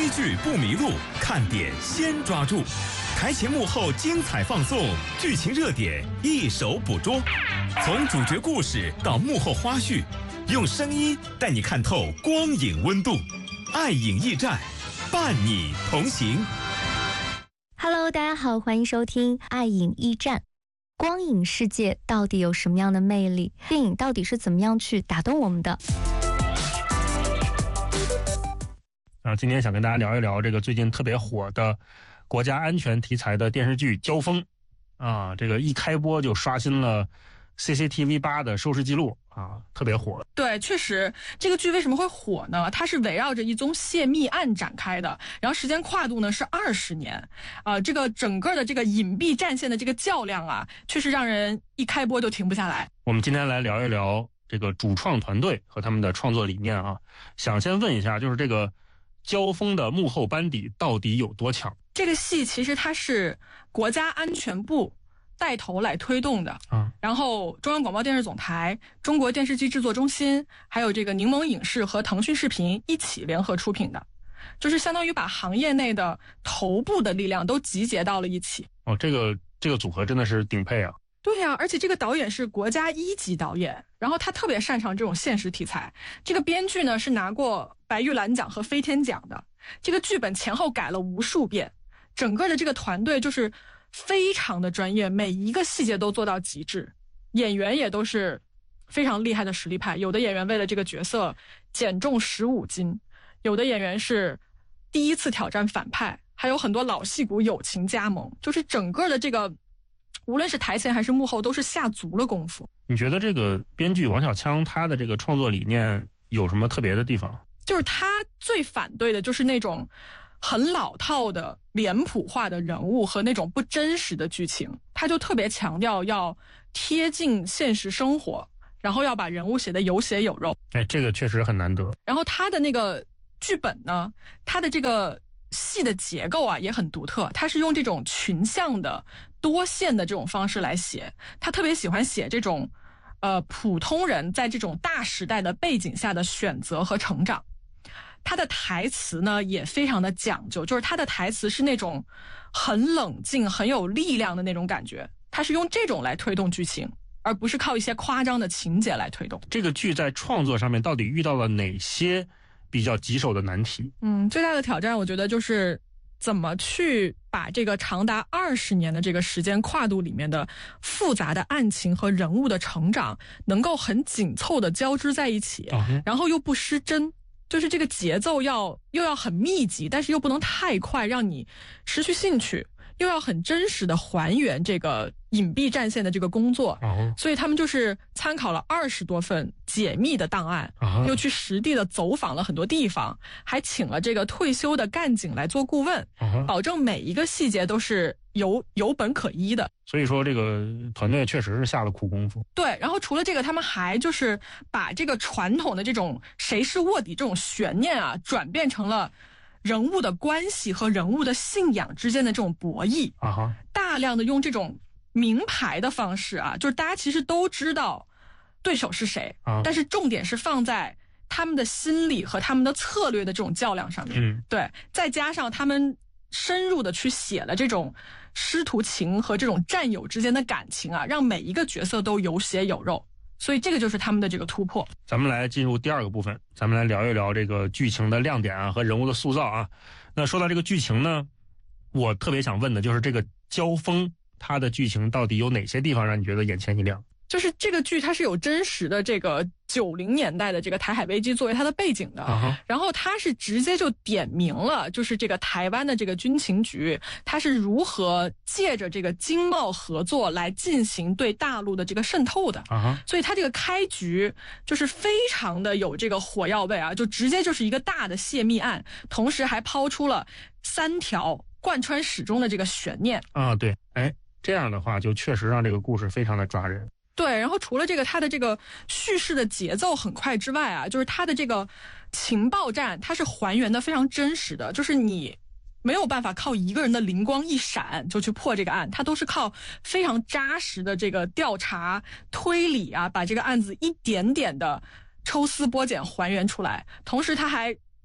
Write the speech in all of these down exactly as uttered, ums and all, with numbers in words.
剧不迷路，看点先抓住。台前幕后精彩放送，剧情热点一手捕捉。从主角故事到幕后花絮，用声音带你看透光影温度。爱影驿站，伴你同行。 Hello， 大家好，欢迎收听爱影驿站。光影世界到底有什么样的魅力？电影到底是怎么样去打动我们的？ 啊，今天想跟大家聊一聊这个最近特别火的国家安全题材的电视剧《交锋》啊，这个一开播就刷新了 C C T V 八的收视记录啊，特别火。 对，确实这个剧为什么会火呢？它是围绕着一宗泄密案展开的，然后时间跨度呢是二十年啊、呃，这个整个的这个隐蔽战线的这个较量啊，确实让人一开播就停不下来。 我们今天来聊一聊这个主创团队和他们的创作理念啊，想先问一下，就是这个交锋的幕后班底到底有多强？ 这个戏其实它是国家安全部带头来推动的，嗯，然后中央广播电视总台、中国电视剧制作中心，还有这个柠檬影视和腾讯视频一起联合出品的，就是相当于把行业内的头部的力量都集结到了一起。 哦，这个这个组合真的是顶配啊！ 对呀、啊，而且这个导演是国家一级导演，然后他特别擅长这种现实题材。这个编剧呢是拿过白玉兰奖和飞天奖的，这个剧本前后改了无数遍，整个的这个团队就是非常的专业，每一个细节都做到极致，演员也都是非常厉害的实力派。有的演员为了这个角色减重十五斤，有的演员是第一次挑战反派，还有很多老戏骨友情加盟，就是整个的这个无论是台前还是幕后都是下足了功夫。 你觉得这个编剧王小枪他的这个创作理念有什么特别的地方？ 就是他最反对的就是那种很老套的脸谱化的人物和那种不真实的剧情，他就特别强调要贴近现实生活，然后要把人物写得有血有肉。 哎，这个确实很难得。 然后他的那个剧本呢，他的这个戏的结构啊也很独特，他是用这种群像的多线的这种方式来写，他特别喜欢写这种呃普通人在这种大时代的背景下的选择和成长。他的台词呢也非常的讲究，就是他的台词是那种很冷静很有力量的那种感觉，他是用这种来推动剧情，而不是靠一些夸张的情节来推动。 这个剧在创作上面到底遇到了哪些比较棘手的难题？ 嗯，最大的挑战我觉得就是怎么去把这个长达二十年的这个时间跨度里面的复杂的案情和人物的成长能够很紧凑的交织在一起，哦、然后又不失真，就是这个节奏要又要很密集，但是又不能太快让你失去兴趣，又要很真实的还原这个隐蔽战线的这个工作，哦、所以他们就是参考了二十多份解密的档案，哦、又去实地的走访了很多地方，还请了这个退休的干警来做顾问，哦、保证每一个细节都是有有本可依的。 所以说这个团队确实是下了苦功夫。 对，然后除了这个，他们还就是把这个传统的这种谁是卧底这种悬念啊，转变成了人物的关系和人物的信仰之间的这种博弈，啊、大量的用这种明牌的方式啊，就是大家其实都知道对手是谁，啊、但是重点是放在他们的心理和他们的策略的这种较量上面。嗯，对，再加上他们深入的去写了这种师徒情和这种战友之间的感情啊，让每一个角色都有血有肉，所以这个就是他们的这个突破。 咱们来进入第二个部分，咱们来聊一聊这个剧情的亮点啊和人物的塑造啊。那说到这个剧情呢，我特别想问的就是这个交锋，它的剧情到底有哪些地方让你觉得眼前一亮？ 就是这个剧它是有真实的这个九零年代的这个台海危机作为它的背景的， uh-huh. 然后它是直接就点明了就是这个台湾的这个军情局它是如何借着这个经贸合作来进行对大陆的这个渗透的， uh-huh. 所以它这个开局就是非常的有这个火药味啊，就直接就是一个大的泄密案，同时还抛出了三条贯穿始终的这个悬念啊，对，哎，这样的话就确实让这个故事非常的抓人。 对，然后除了这个它的这个叙事的节奏很快之外啊，就是它的这个情报战它是还原的非常真实的，就是你没有办法靠一个人的灵光一闪就去破这个案，它都是靠非常扎实的这个调查推理啊，把这个案子一点点的抽丝剥茧还原出来，同时它还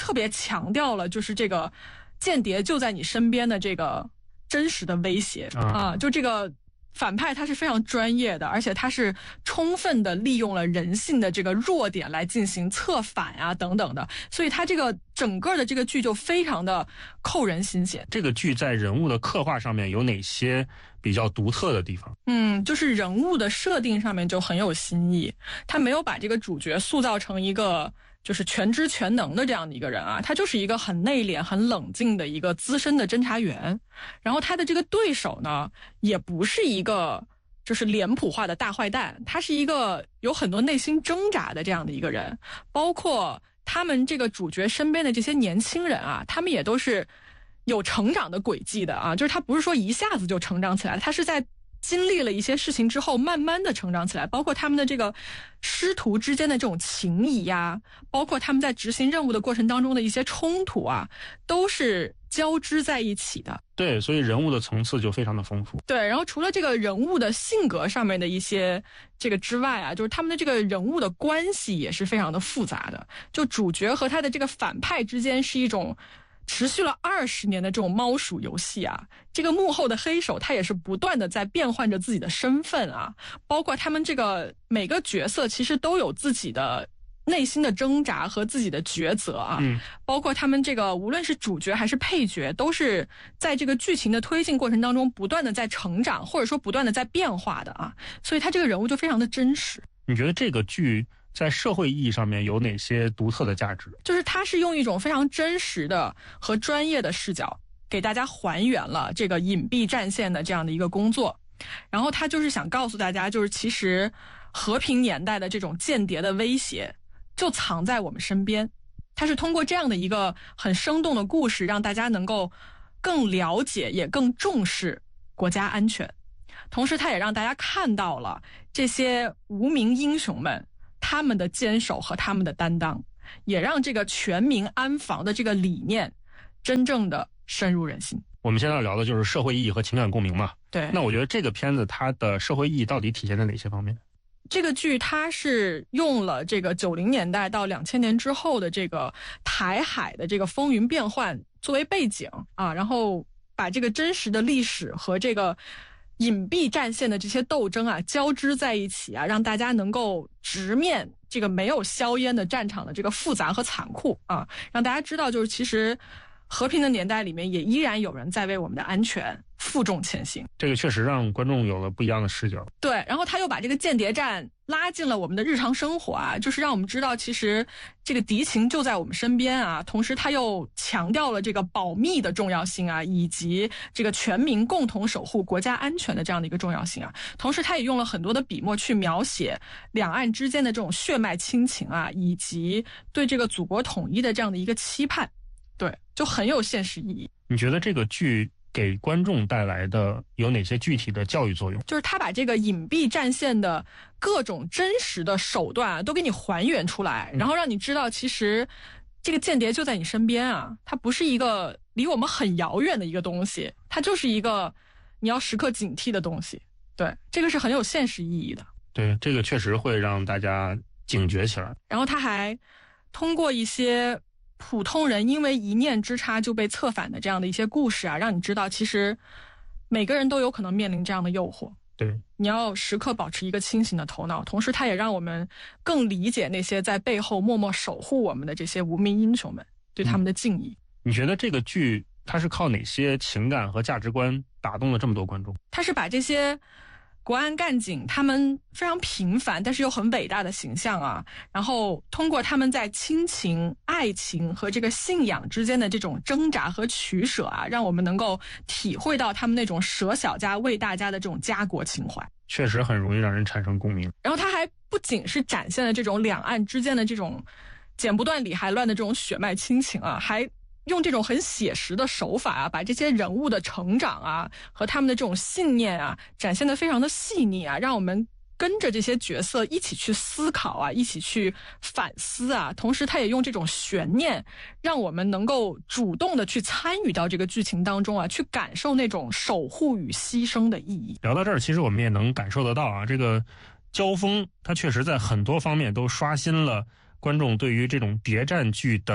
特别强调了就是这个间谍就在你身边的这个真实的威胁啊，啊就这个反派他是非常专业的，而且他是充分的利用了人性的这个弱点来进行策反啊等等的，所以他这个整个的这个剧就非常的扣人心弦。 这个剧在人物的刻画上面有哪些比较独特的地方？ 嗯，就是人物的设定上面就很有新意，他没有把这个主角塑造成一个就是全知全能的这样的一个人啊，他就是一个很内敛很冷静的一个资深的侦查员，然后他的这个对手呢也不是一个就是脸谱化的大坏蛋，他是一个有很多内心挣扎的这样的一个人，包括他们这个主角身边的这些年轻人啊，他们也都是有成长的轨迹的啊，就是他不是说一下子就成长起来，他是在经历了一些事情之后慢慢的成长起来，包括他们的这个师徒之间的这种情谊呀，包括他们在执行任务的过程当中的一些冲突啊，都是交织在一起的。 对，所以人物的层次就非常的丰富。 对，然后除了这个人物的性格上面的一些这个之外啊，就是他们的这个人物的关系也是非常的复杂的，就主角和他的这个反派之间是一种持续了二十年的这种猫鼠游戏啊，这个幕后的黑手他也是不断的在变换着自己的身份啊，包括他们这个每个角色其实都有自己的内心的挣扎和自己的抉择啊， 嗯， 包括他们这个无论是主角还是配角，都是在这个剧情的推进过程当中不断的在成长，或者说不断的在变化的啊，所以他这个人物就非常的真实。 你觉得这个剧在社会意义上面有哪些独特的价值？ 就是它是用一种非常真实的和专业的视角给大家还原了这个隐蔽战线的这样的一个工作，然后他就是想告诉大家，就是其实和平年代的这种间谍的威胁就藏在我们身边，他是通过这样的一个很生动的故事让大家能够更了解也更重视国家安全，同时他也让大家看到了这些无名英雄们他们的坚守和他们的担当，也让这个全民安防的这个理念真正的深入人心。 我们现在要聊的就是社会意义和情感共鸣嘛。 对， 那我觉得这个片子它的社会意义到底体现在哪些方面？ 这个剧它是用了这个九零年代到两千年之后的这个台海的这个风云变幻作为背景啊，然后把这个真实的历史和这个隐蔽战线的这些斗争啊交织在一起啊，让大家能够直面这个没有硝烟的战场的这个复杂和残酷啊，让大家知道就是其实和平的年代里面也依然有人在为我们的安全负重前行。 这个确实让观众有了不一样的视角。 对，然后他又把这个间谍战拉进了我们的日常生活啊，就是让我们知道其实这个敌情就在我们身边啊，同时他又强调了这个保密的重要性啊，以及这个全民共同守护国家安全的这样的一个重要性啊，同时他也用了很多的笔墨去描写两岸之间的这种血脉亲情啊，以及对这个祖国统一的这样的一个期盼。对，就很有现实意义。 你觉得这个剧给观众带来的有哪些具体的教育作用？ 就是他把这个隐蔽战线的各种真实的手段啊，都给你还原出来，然后让你知道其实这个间谍就在你身边啊，它不是一个离我们很遥远的一个东西，它就是一个你要时刻警惕的东西。对，这个是很有现实意义的。 对，这个确实会让大家警觉起来。 然后他还通过一些普通人因为一念之差就被策反的这样的一些故事啊，让你知道其实每个人都有可能面临这样的诱惑。 对， 你要时刻保持一个清醒的头脑，同时它也让我们更理解那些在背后默默守护我们的这些无名英雄们，对他们的敬意。 嗯，你觉得这个剧它是靠哪些情感和价值观打动了这么多观众？ 它是把这些国安干警他们非常平凡但是又很伟大的形象啊，然后通过他们在亲情、爱情和这个信仰之间的这种挣扎和取舍啊，让我们能够体会到他们那种舍小家为大家的这种家国情怀， 确实很容易让人产生共鸣。 然后他还不仅是展现了这种两岸之间的这种剪不断理还乱的这种血脉亲情啊，还用这种很写实的手法啊，把这些人物的成长啊和他们的这种信念啊展现得非常的细腻啊，让我们跟着这些角色一起去思考啊，一起去反思啊，同时他也用这种悬念让我们能够主动的去参与到这个剧情当中啊，去感受那种守护与牺牲的意义。 聊到这儿，其实我们也能感受得到啊，这个交锋它确实在很多方面都刷新了观众对于这种谍战剧的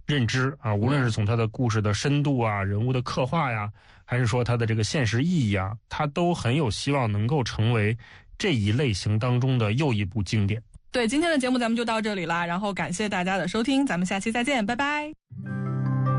认知啊，无论是从它的故事的深度啊、人物的刻画呀，还是说它的这个现实意义啊，它都很有希望能够成为这一类型当中的又一部经典。 对，今天的节目咱们就到这里啦，然后感谢大家的收听，咱们下期再见，拜拜。